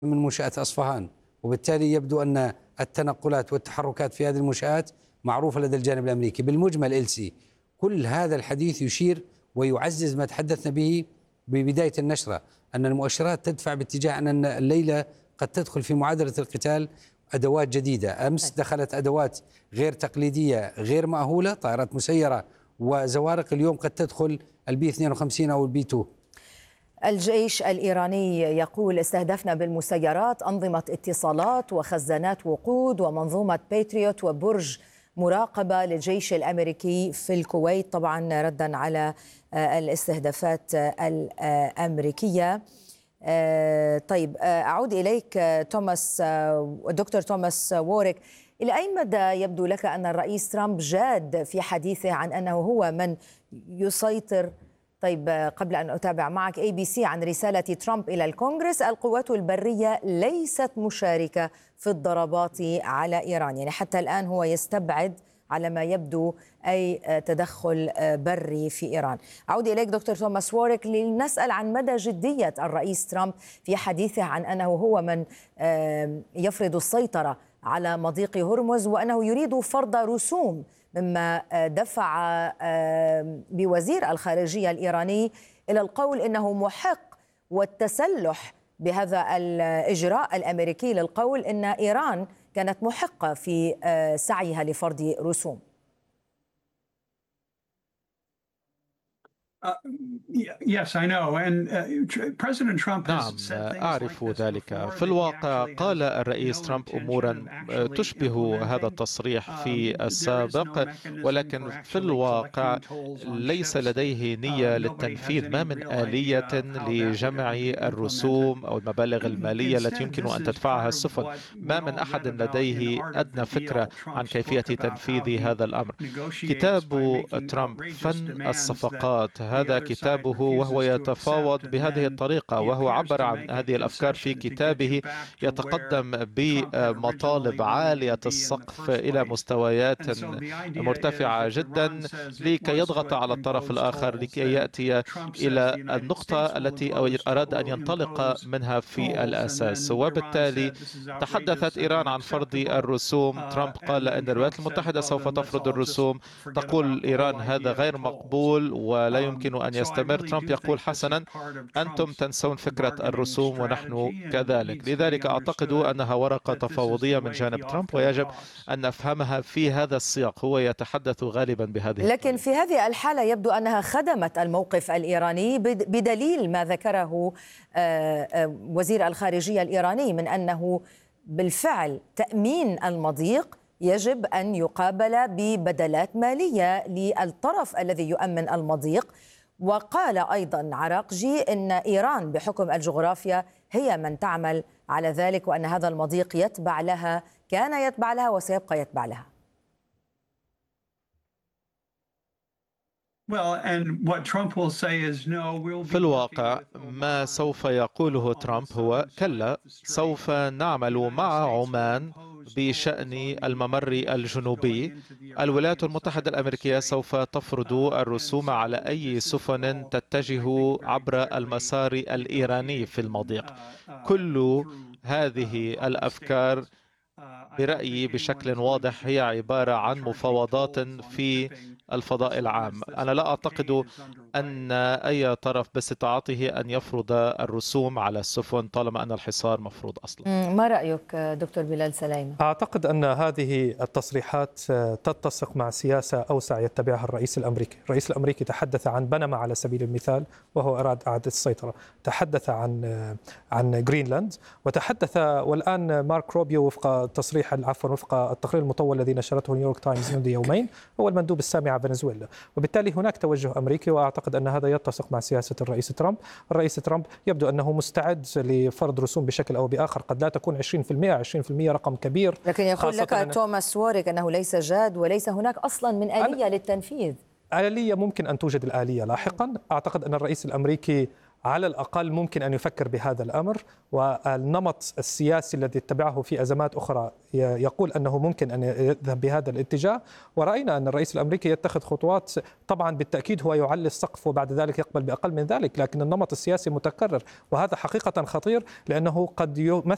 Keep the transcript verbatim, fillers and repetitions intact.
من منشآت أصفهان، وبالتالي يبدو أن التنقلات والتحركات في هذه المنشآت معروفة لدى الجانب الأمريكي. بالمجمل إلسي كل هذا الحديث يشير ويعزز ما تحدثنا به ببداية النشرة، أن المؤشرات تدفع باتجاه أن الليلة قد تدخل في معادلة القتال أدوات جديدة. أمس دخلت أدوات غير تقليدية غير مأهولة، طائرات مسيرة وزوارق. اليوم قد تدخل البي اثنين وخمسين أو البي اثنين. الجيش الإيراني يقول استهدفنا بالمسيرات أنظمة اتصالات وخزانات وقود ومنظومة باتريوت وبرج مراقبة للجيش الأمريكي في الكويت، طبعا ردا على الاستهدافات الأمريكية. طيب أعود إليك توماس، دكتور توماس ووريك، إلى أي مدى يبدو لك أن الرئيس ترامب جاد في حديثه عن أنه هو من يسيطر؟ طيب قبل أن أتابع معك، إيه بي سي عن رسالة ترامب إلى الكونغرس: القوات البرية ليست مشاركة في الضربات على إيران. يعني حتى الآن هو يستبعد على ما يبدو أي تدخل بري في إيران. أعود إليك دكتور توماس ووريك لنسأل عن مدى جدية الرئيس ترامب في حديثه عن أنه هو من يفرض السيطرة على مضيق هرمز، وأنه يريد فرض رسوم، مما دفع بوزير الخارجية الإيراني إلى القول إنه محق والتسلح بهذا الإجراء الأمريكي للقول إن إيران كانت محقة في سعيها لفرض رسوم. نعم، أعرف ذلك. في الواقع قال الرئيس ترامب أمورا تشبه هذا التصريح في السابق، ولكن في الواقع ليس لديه نية للتنفيذ ما من آلية لجمع الرسوم أو المبالغ المالية التي يمكن أن تدفعها السفن. ما من أحد لديه أدنى فكرة عن كيفية تنفيذ هذا الأمر. كتاب ترامب فن الصفقات، هذا كتابه، وهو يتفاوض بهذه الطريقة، وهو عبر عن هذه الأفكار في كتابه. يتقدم بمطالب عالية السقف إلى مستويات مرتفعة جدا لكي يضغط على الطرف الآخر، لكي يأتي إلى النقطة التي أراد أن ينطلق منها في الأساس. وبالتالي تحدثت إيران عن فرض الرسوم. ترامب قال أن الولايات المتحدة سوف تفرض الرسوم. تقول إيران هذا غير مقبول ولا يمكن أن يستمر. ترامب يقول حسنا، أنتم تنسون فكرة الرسوم ونحن كذلك. لذلك أعتقد أنها ورقة تفاوضية من جانب ترامب، ويجب أن نفهمها في هذا السياق. هو يتحدث غالبا بهذه لكن الطريقة. في هذه الحالة يبدو أنها خدمت الموقف الإيراني، بدليل ما ذكره وزير الخارجية الإيراني من أنه بالفعل تأمين المضيق يجب أن يقابل ببدلات مالية للطرف الذي يؤمن المضيق. وقال أيضا عراقجي أن إيران بحكم الجغرافيا هي من تعمل على ذلك، وأن هذا المضيق يتبع لها، كان يتبع لها وسيبقى يتبع لها. في الواقع ما سوف يقوله ترامب هو كلا، سوف نعمل مع عمان بشأن الممر الجنوبي. الولايات المتحدة الأمريكية سوف تفرض الرسوم على أي سفن تتجه عبر المسار الإيراني في المضيق. كل هذه الأفكار برأيي بشكل واضح هي عبارة عن مفاوضات في الفضاء العام. أنا لا أعتقد أن أي طرف باستطاعته أن يفرض الرسوم على السفن طالما أن الحصار مفروض أصلا. ما رأيك دكتور بلال سليم؟ أعتقد أن هذه التصريحات تتسق مع سياسة أوسع يتبعها الرئيس الأمريكي. الرئيس الأمريكي تحدث عن بنما على سبيل المثال، وهو أراد إعادة السيطرة. تحدث عن عن جرينلاند، وتحدث والآن مارك روبيو وفق تصريح عفوا وفق التقرير المطول الذي نشرته نيويورك تايمز منذ يومين هو المندوب السامي على فنزويلا. وبالتالي هناك توجه أمريكي، وأعتقد أن هذا يتسق مع سياسة الرئيس ترامب. الرئيس ترامب يبدو أنه مستعد لفرض رسوم بشكل أو بآخر، قد لا تكون عشرين بالمئة، عشرين بالمئة رقم كبير. لكن يقول لك توماس ووريك أنه ليس جاد وليس هناك أصلا من آلية للتنفيذ. آلية ممكن أن توجد الآلية لاحقا. أعتقد أن الرئيس الأمريكي على الأقل ممكن أن يفكر بهذا الأمر، والنمط السياسي الذي اتبعه في أزمات أخرى يقول أنه ممكن أن يذهب بهذا الاتجاه. ورأينا أن الرئيس الأمريكي يتخذ خطوات، طبعا بالتأكيد هو يعلي السقف وبعد ذلك يقبل بأقل من ذلك، لكن النمط السياسي متكرر، وهذا حقيقة خطير لأنه قد يمثل